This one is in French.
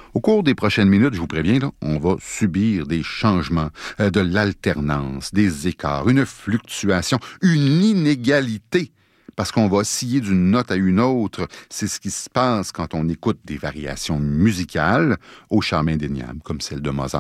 Au cours des prochaines minutes, je vous préviens, là, on va subir des changements, de l'alternance, des écarts, une fluctuation, une inégalité, parce qu'on va osciller d'une note à une autre. C'est ce qui se passe quand on écoute des variations musicales au charme indéniable, comme celle de Mozart.